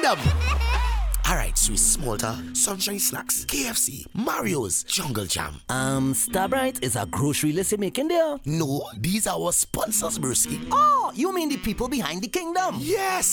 kingdom. Alright, Swiss Malta, Sunshine Snacks, KFC, Mario's, Jungle Jam. Starbright is a grocery list you're making there? No, these are our sponsors, Brewski. Oh, you mean the people behind the kingdom? Yes,